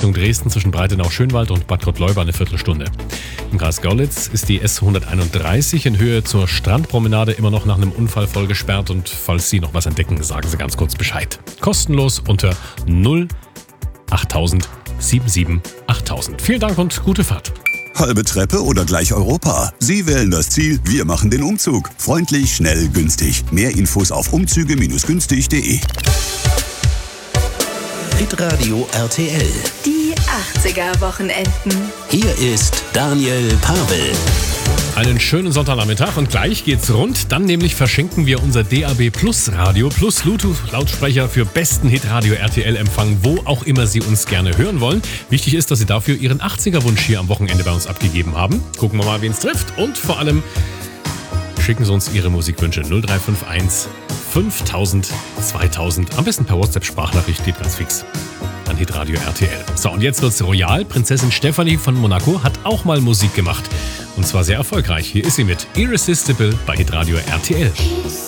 Richtung Dresden zwischen Breitenau-Schönwald und Bad Gottleuba eine Viertelstunde. Im Kreis Görlitz ist die S131 in Höhe zur Strandpromenade immer noch nach einem Unfall voll gesperrt und falls Sie noch was entdecken, sagen Sie ganz kurz Bescheid. Kostenlos unter 08000 77 8000. Vielen Dank und gute Fahrt. Halbe Treppe oder gleich Europa? Sie wählen das Ziel, wir machen den Umzug. Freundlich, schnell, günstig. Mehr Infos auf umzüge-günstig.de. Hitradio RTL. Die 80er-Wochenenden. Hier ist Daniel Pavel. Einen schönen Sonntagnachmittag und gleich geht's rund. Dann nämlich verschenken wir unser DAB Plus Radio plus Bluetooth-Lautsprecher für besten Hitradio RTL-Empfang, wo auch immer Sie uns gerne hören wollen. Wichtig ist, dass Sie dafür Ihren 80er-Wunsch hier am Wochenende bei uns abgegeben haben. Gucken wir mal, wen es trifft. Und vor allem schicken Sie uns Ihre Musikwünsche 0351 5000 2000. Am besten per WhatsApp-Sprachnachricht, geht ganz fix. An Hitradio RTL. So, und jetzt wird's royal. Prinzessin Stefanie von Monaco hat auch mal Musik gemacht. Und zwar sehr erfolgreich. Hier ist sie mit Irresistible bei Hitradio RTL.